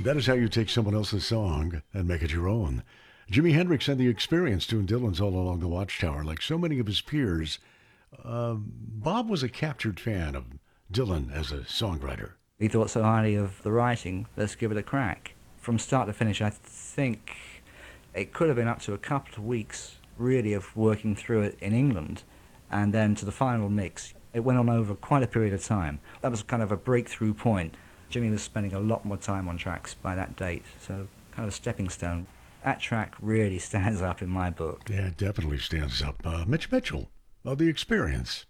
That is how you take someone else's song and make it your own. Jimi Hendrix had the experience doing Dylan's All Along the Watchtower. Like so many of his peers, Bob was a captured fan of Dylan as a songwriter. He thought so highly of the writing, let's give it a crack. From start to finish, I think it could have been up to a couple of weeks, really, of working through it in England, and then to the final mix. It went on over quite a period of time. That was kind of a breakthrough point. Jimmy was spending a lot more time on tracks by that date, so kind of a stepping stone. That track really stands up in my book. Yeah, it definitely stands up. Mitch Mitchell, of The Experience.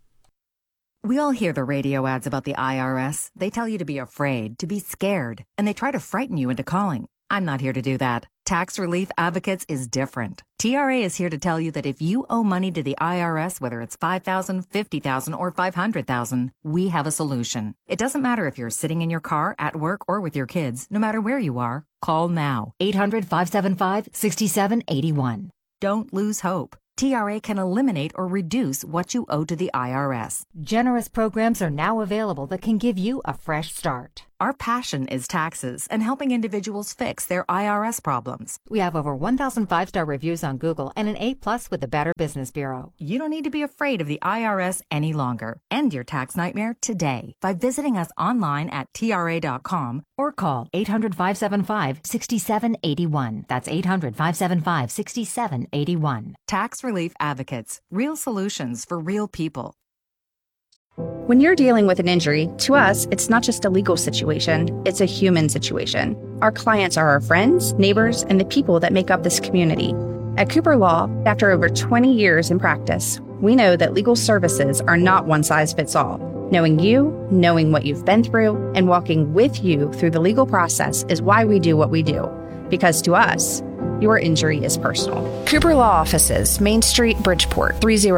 We all hear the radio ads about the IRS. They tell you to be afraid, to be scared, and they try to frighten you into calling. I'm not here to do that. Tax Relief Advocates is different. TRA is here to tell you that if you owe money to the IRS, whether it's $5,000, $50,000, or $500,000, we have a solution. It doesn't matter if you're sitting in your car, at work, or with your kids. No matter where you are, call now. 800-575-6781. Don't lose hope. TRA can eliminate or reduce what you owe to the IRS. Generous programs are now available that can give you a fresh start. Our passion is taxes and helping individuals fix their IRS problems. We have over 1,000 5-star reviews on Google and an A+ with the Better Business Bureau. You don't need to be afraid of the IRS any longer. End your tax nightmare today by visiting us online at TRA.com or call 800-575-6781. That's 800-575-6781. Tax Relief Advocates. Real solutions for real people. When you're dealing with an injury, to us, it's not just a legal situation, it's a human situation. Our clients are our friends, neighbors, and the people that make up this community. At Cooper Law, after over 20 years in practice, we know that legal services are not one size fits all. Knowing you, knowing what you've been through, and walking with you through the legal process is why we do what we do. Because to us, your injury is personal. Cooper Law Offices, Main Street, Bridgeport,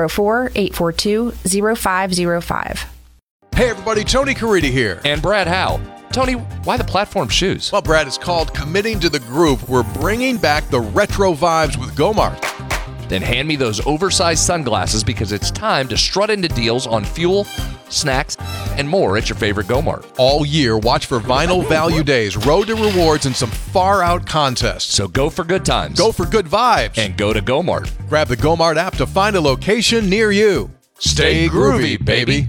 304-842-0505. Hey everybody, Tony Caridi here. And Brad Howe. Tony, why the platform shoes? Well, Brad, it's called Committing to the Groove. We're bringing back the retro vibes with Gomart. Then hand me those oversized sunglasses because it's time to strut into deals on fuel, snacks, and more at your favorite Gomart. All year, watch for Vinyl Value Days, Road to Rewards, and some far-out contests. So go for good times. Go for good vibes. And go to Gomart. Grab the Gomart app to find a location near you. Stay groovy, baby.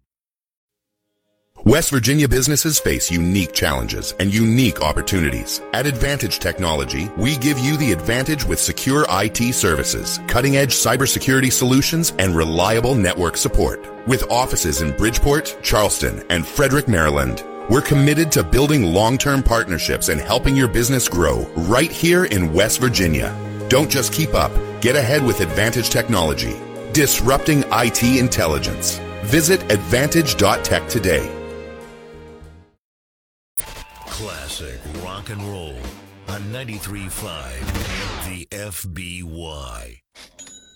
West Virginia businesses face unique challenges and unique opportunities. At Advantage Technology, we give you the advantage with secure IT services, cutting-edge cybersecurity solutions, and reliable network support. With offices in Bridgeport, Charleston, and Frederick, Maryland, we're committed to building long-term partnerships and helping your business grow right here in West Virginia. Don't just keep up. Get ahead with Advantage Technology, disrupting IT intelligence. Visit advantage.tech today. Classic rock and roll on 93.5 The FBY.